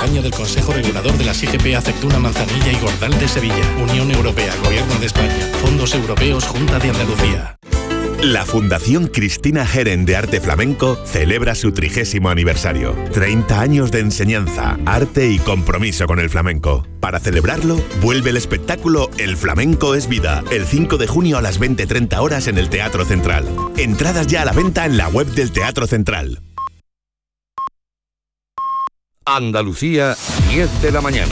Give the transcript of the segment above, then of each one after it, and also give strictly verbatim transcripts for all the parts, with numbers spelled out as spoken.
campaña del Consejo Regulador de las I G P Aceituna, Manzanilla y Gordal de Sevilla. Unión Europea, Gobierno de España, Fondos Europeos, Junta de Andalucía. La Fundación Cristina Geren de Arte Flamenco celebra su trigésimo aniversario. treinta años de enseñanza, arte y compromiso con el flamenco. Para celebrarlo, vuelve el espectáculo El Flamenco es Vida, el cinco de junio a las veinte treinta horas en el Teatro Central. Entradas ya a la venta en la web del Teatro Central. Andalucía, diez de la mañana.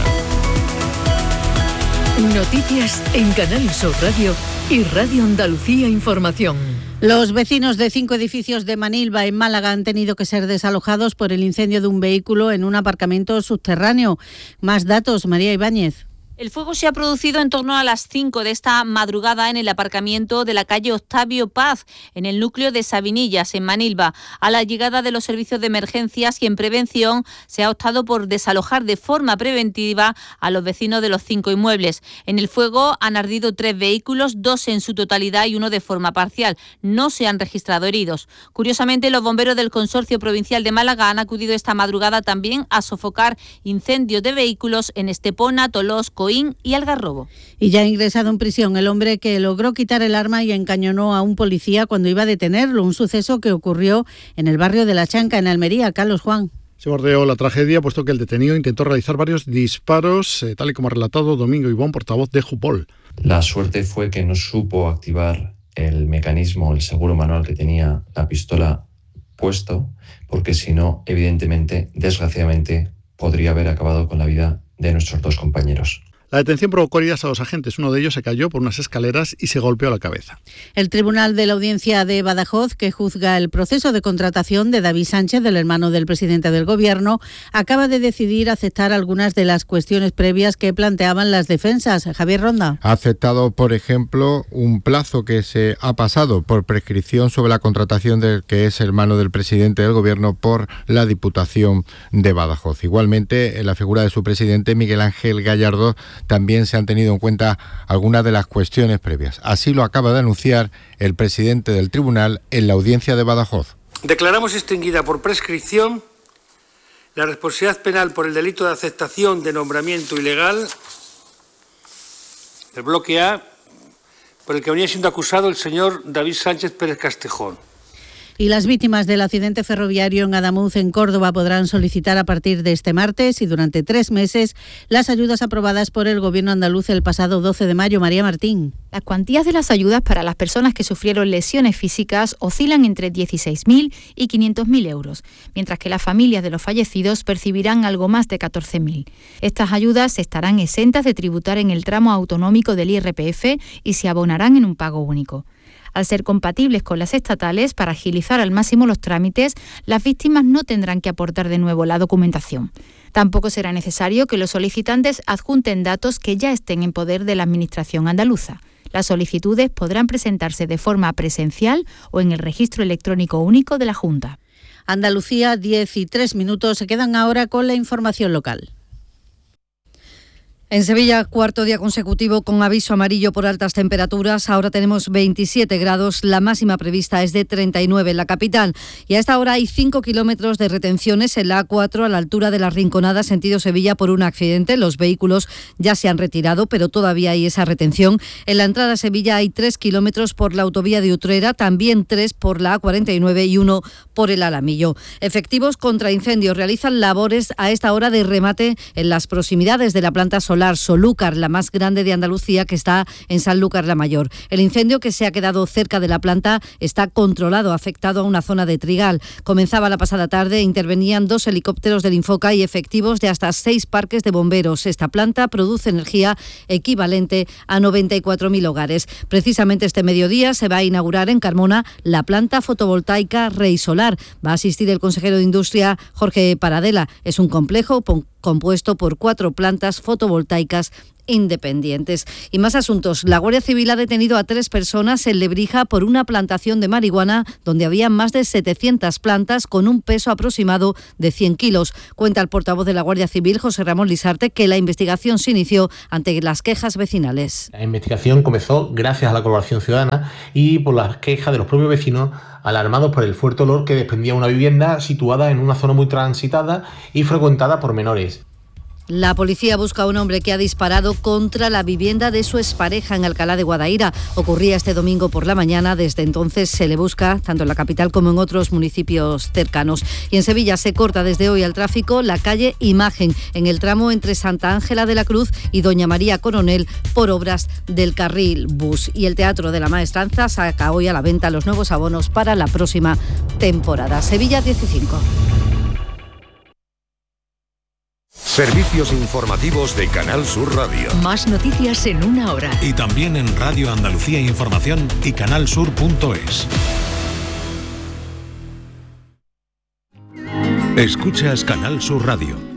Noticias en Canal Sur Radio y Radio Andalucía Información. Los vecinos de cinco edificios de Manilva, en Málaga, han tenido que ser desalojados por el incendio de un vehículo en un aparcamiento subterráneo. Más datos, María Ibáñez. El fuego se ha producido en torno a las cinco de esta madrugada en el aparcamiento de la calle Octavio Paz, en el núcleo de Sabinillas, en Manilva. A la llegada de los servicios de emergencias y en prevención, se ha optado por desalojar de forma preventiva a los vecinos de los cinco inmuebles. En el fuego han ardido tres vehículos, dos en su totalidad y uno de forma parcial. No se han registrado heridos. Curiosamente, los bomberos del Consorcio Provincial de Málaga han acudido esta madrugada también a sofocar incendios de vehículos en Estepona, Tolós, Coín y Algarrobo. Y ya ha ingresado en prisión el hombre que logró quitar el arma y encañonó a un policía cuando iba a detenerlo, un suceso que ocurrió en el barrio de La Chanca, en Almería. Carlos Juan. Se bordeó la tragedia puesto que el detenido intentó realizar varios disparos, eh, tal y como ha relatado Domingo Ibón, portavoz de Jupol. La suerte fue que no supo activar el mecanismo, el seguro manual que tenía la pistola puesto, porque si no, evidentemente, desgraciadamente, podría haber acabado con la vida de nuestros dos compañeros. La detención provocó heridas a los agentes. Uno de ellos se cayó por unas escaleras y se golpeó la cabeza. El Tribunal de la Audiencia de Badajoz, que juzga el proceso de contratación de David Sánchez, del hermano del presidente del Gobierno, acaba de decidir aceptar algunas de las cuestiones previas que planteaban las defensas. Javier Ronda. Ha aceptado, por ejemplo, un plazo que se ha pasado por prescripción sobre la contratación del que es hermano del presidente del Gobierno por la Diputación de Badajoz. Igualmente, en la figura de su presidente, Miguel Ángel Gallardo, también se han tenido en cuenta algunas de las cuestiones previas. Así lo acaba de anunciar el presidente del tribunal en la audiencia de Badajoz. Declaramos extinguida por prescripción la responsabilidad penal por el delito de aceptación de nombramiento ilegal del bloque A, por el que venía siendo acusado el señor David Sánchez Pérez Castejón. Y las víctimas del accidente ferroviario en Adamuz, en Córdoba, podrán solicitar a partir de este martes y durante tres meses las ayudas aprobadas por el Gobierno andaluz el pasado doce de mayo. María Martín. Las cuantías de las ayudas para las personas que sufrieron lesiones físicas oscilan entre dieciséis mil y quinientos mil euros, mientras que las familias de los fallecidos percibirán algo más de catorce mil. Estas ayudas estarán exentas de tributar en el tramo autonómico del I R P F y se abonarán en un pago único. Al ser compatibles con las estatales, para agilizar al máximo los trámites, las víctimas no tendrán que aportar de nuevo la documentación. Tampoco será necesario que los solicitantes adjunten datos que ya estén en poder de la Administración andaluza. Las solicitudes podrán presentarse de forma presencial o en el registro electrónico único de la Junta. Andalucía, diez y tres minutos. Se quedan ahora con la información local. En Sevilla, cuarto día consecutivo con aviso amarillo por altas temperaturas. Ahora tenemos veintisiete grados, la máxima prevista es de treinta y nueve en la capital. Y a esta hora hay cinco kilómetros de retenciones en la A cuatro a la altura de la Rinconada, sentido Sevilla, por un accidente. Los vehículos ya se han retirado, pero todavía hay esa retención. En la entrada a Sevilla hay tres kilómetros por la autovía de Utrera, también tres por la A cuarenta y nueve y uno por el Alamillo. Efectivos contra incendios realizan labores a esta hora de remate en las proximidades de la planta solar Solúcar, la más grande de Andalucía, que está en Sanlúcar la Mayor. El incendio, que se ha quedado cerca de la planta, está controlado, ha afectado a una zona de trigal. Comenzaba la pasada tarde, intervenían dos helicópteros del Infoca y efectivos de hasta seis parques de bomberos. Esta planta produce energía equivalente a noventa y cuatro mil hogares. Precisamente este mediodía se va a inaugurar en Carmona la planta fotovoltaica Rey Solar. Va a asistir el consejero de Industria, Jorge Paradela. Es un complejo compuesto por cuatro plantas fotovoltaicas independientes. Y más asuntos. La Guardia Civil ha detenido a tres personas en Lebrija por una plantación de marihuana donde había más de setecientas plantas con un peso aproximado de cien kilos. Cuenta el portavoz de la Guardia Civil, José Ramón Lisarte, que la investigación se inició ante las quejas vecinales. La investigación comenzó gracias a la colaboración ciudadana y por las quejas de los propios vecinos alarmados por el fuerte olor que desprendía una vivienda situada en una zona muy transitada y frecuentada por menores. La policía busca a un hombre que ha disparado contra la vivienda de su expareja en Alcalá de Guadaira. Ocurría este domingo por la mañana. Desde entonces se le busca tanto en la capital como en otros municipios cercanos. Y en Sevilla se corta desde hoy al tráfico la calle Imagen, en el tramo entre Santa Ángela de la Cruz y Doña María Coronel, por obras del carril bus. Y el Teatro de la Maestranza saca hoy a la venta los nuevos abonos para la próxima temporada. Sevilla dieciséis. Servicios informativos de Canal Sur Radio. Más noticias en una hora. Y también en Radio Andalucía Información y canalsur punto es. Escuchas Canal Sur Radio,